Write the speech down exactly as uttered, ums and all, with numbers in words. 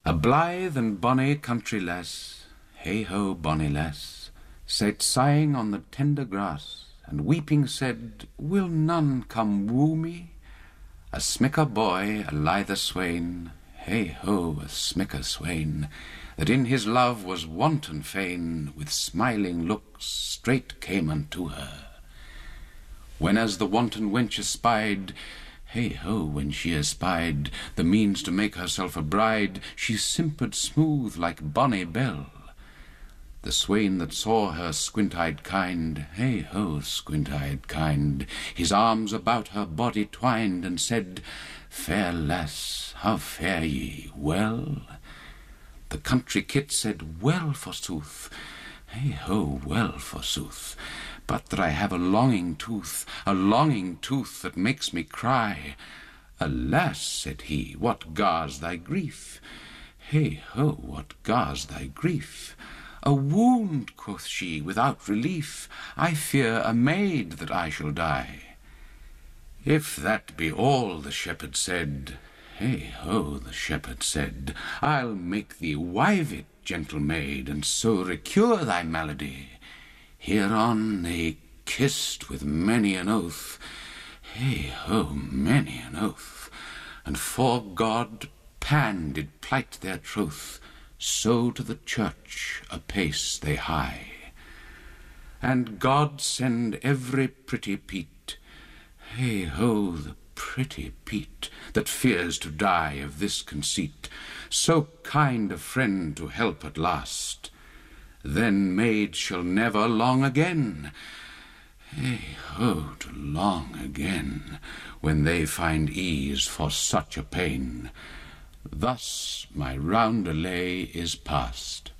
A blithe and bonny country lass, hey-ho, bonny lass, sate sighing on the tender grass, and weeping said, Will none come woo me? A smicker boy, a lither swain, hey-ho, a smicker swain, that in his love was wanton fain, with smiling looks straight came unto her. When as the wanton wench espied, hey-ho, when she espied the means to make herself a bride, she simpered smooth like bonny bell. The swain that saw her squint-eyed kind, hey-ho, squint-eyed kind, his arms about her body twined, and said, Fair lass, how fare ye? Well? The country kit said, Well, forsooth, hey-ho, well, forsooth, but that I have a longing tooth, a longing tooth that makes me cry. Alas, said he, what gars thy grief? Hey-ho, what gars thy grief? A wound, quoth she, without relief. I fear a maid that I shall die. If that be all, the shepherd said, hey-ho, the shepherd said, I'll make thee wive it, gentle maid, and so recure thy malady. Hereon they kissed with many an oath, hey-ho, many an oath, and for God Pan did plight their troth, so to the church apace they hie. And God send every pretty peat, hey-ho, the pretty peat, that fears to die of this conceit, so kind a friend to help at last. Then maid shall never long again, hey-ho, to long again, when they find ease for such a pain. Thus my roundelay is past.